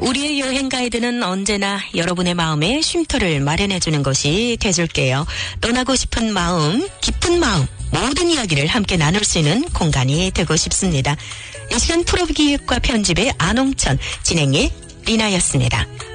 우리의 여행 가이드는 언제나 여러분의 마음에 쉼터를 마련해주는 것이 돼줄게요. 떠나고 싶은 마음, 깊은 마음, 모든 이야기를 함께 나눌 수 있는 공간이 되고 싶습니다. 이 시간 프로기획과 편집의 안홍천, 진행의 리나였습니다.